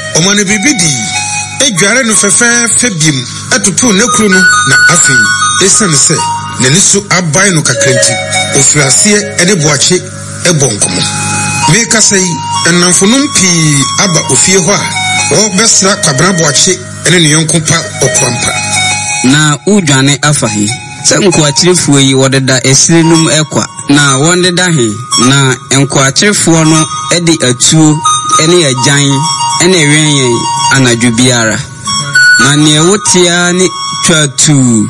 omane bibidi edware no fefe febiem atoto nekru no na afei esane se neniso abai no kakrenti ofrase ene boache ebonkomo meka sei enamfonum pi aba ofie ho a o besra kwabra boache ene ne yonkopa okwampa na udwane afahi se nkwachirefo yi wodeda esirenum ekwa na wondeda he na nkwachirefo no edi atuo ene agyan ene wenyen anadwo biara na ne wotia ni twatu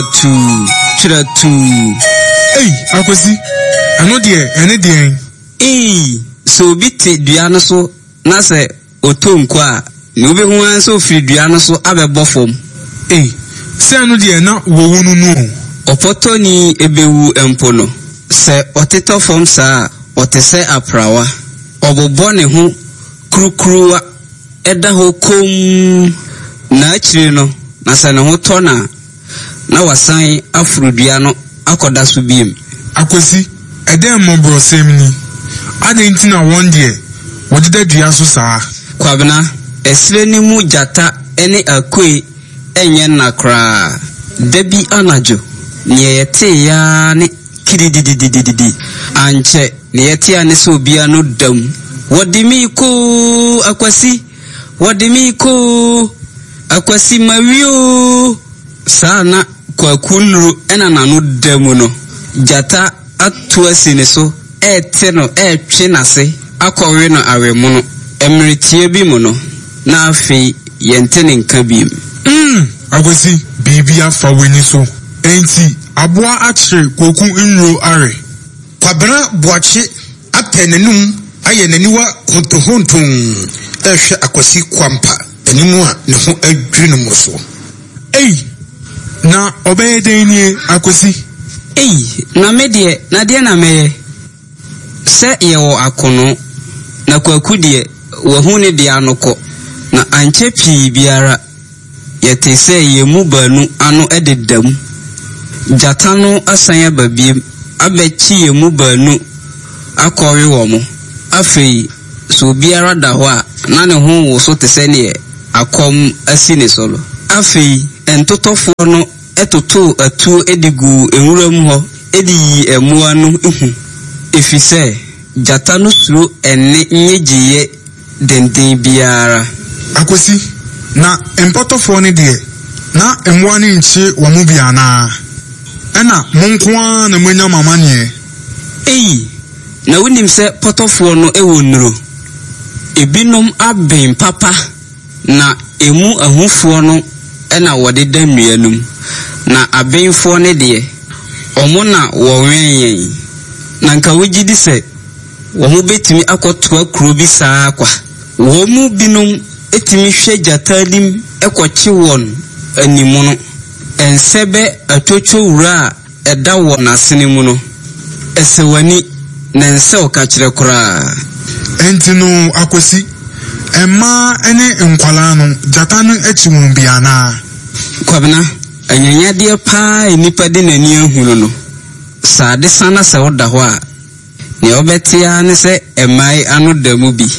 akwasi ano de ene de so biti dua no so na se otonko a ne obehu an so firi dua no so abebofom se ano de na wowunu no opotoni ebewu empono se otetofom sa otese aprawa obobo ne ho krukruwa eda ho kom na achire no na se ne ho tona na wasan afrudua no akoda so biem akwasi edem mobro semni adenti na one day wodeda dua so saa kwabena esire ni mu jata ene akoi enye nakra debi anajo ne yete ya ne kididididididi anche ne yete ya ne so bia no dam wodimiko akwasi mawio sana kwa kunru ena nanu demu no jata atuasi ne so ete no etwe nase akọwe no awemu no emretie bi mu no na afi yente ne nka bi akwasi bibi afa weni so enti aboa achire koku nro are kwabra boache apenenum aye naniwa hontohontun ehwe akwasi kwampa enimu a ne ho adwinu mo so na obeyede ni akwasi na medie na de na meye se ye wo akono na kwaku de wo hu ne de anoko na anche pii biara yete se ye mu banu ano ededam jata no asan ababiem abechi ye mu banu akọwe wo mo afei so biara da ho a na ne ho wo so tese ne akom asine solo afei entotofo no etoto atu edigu enwuram ho edi emua no ihu efise jata no suro enne nyegiye denden biara akwasi na empotofo ne de na emua ne nchi wo mu bia na ena monkoa na manya mama ne na wonim se potofo no ewonuro ebinom aben papa na emu ahufo no ena wode da nnuanum na abenfo ne de omo na wo wenyen na nka wogidi se wo mu betimi akotoa kuro bi saa kwa wo mu binom etimi hwe jatalim ekochi won animu no ensebe atotwo wura eda won asene mu no esewani na nse okachire kura enti no akwasi emma ene nkwala no jata no echi mu bia na kwabena anyanya de pa enipa de nani ahunu no saade sana se woda ho a ne obetia ne se emai anu damu bi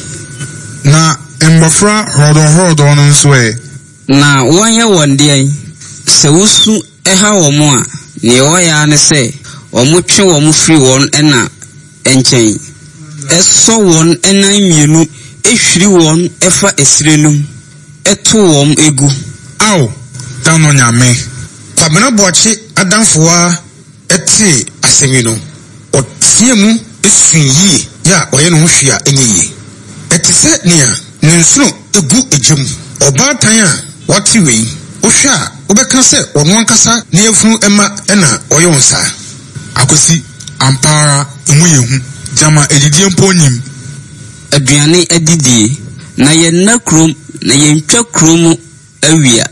na embafra hodo no nso na wonye wonde se wusu eha wo mo a ne oya ne se omutwe wo mu free won ena enchen eso won ena mienu ehwiri won efa esirenum eto won egu aw tano nyame kwabena boache adamfoa eti asemino otiemu esunyi ya oye no hwia enyi etise nia nensuro egu ejum obatan a wati wei ohwa obeka se ono ankasa ne efunu ema ena oye wonsa akosi ampara emu yehu jama edidie mponyim aduane adidie na ye nakrom na ye ntwa krom awia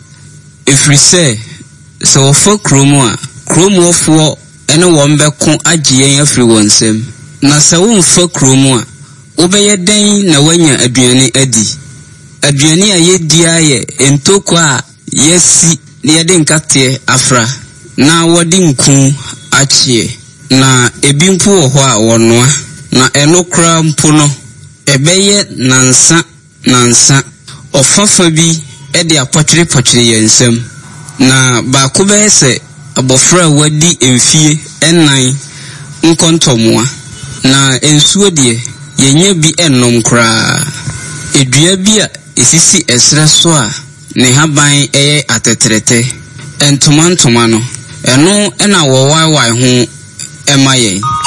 efrise se ofo krom a krom ofo ene wombeko agye afiri wonsem na se wo mfa krom a obeye den na wanya aduane adi aduane a yedi aye entoko a yesi ne yede nkate afra na wodi nku achie na ebimpu wo ho a wonoa na enokra mpo no ebeye nansa ɔfafa bi de apɔtwere yɛnsɛm na baako bɛyɛ sɛ abɔfra a wadi mfie ɛnan nkɔntɔmoa na ensuo deɛ yɛnya bi ɛnnom koraa edua bi a esisi ɛsrɛ so a ne haban ɛyɛ atetrete ntoma no ɛno ɛna wɔwaiwai ho ɛma yɛn